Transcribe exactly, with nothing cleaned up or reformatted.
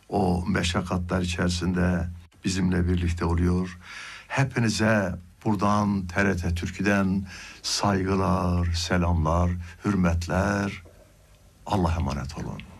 o meşakkatler içerisinde bizimle birlikte oluyor. Hepinize buradan T R T Türkiye'den saygılar, selamlar, hürmetler. Allah'a emanet olun.